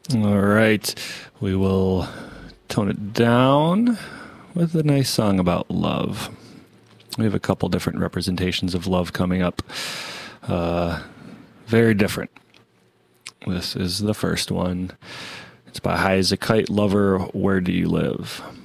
All right. We will tone it down with a nice song about love. We have a couple different representations of love coming up. Very different. This is the first one. It's by High as a Kite. Lover, Where Do You Live?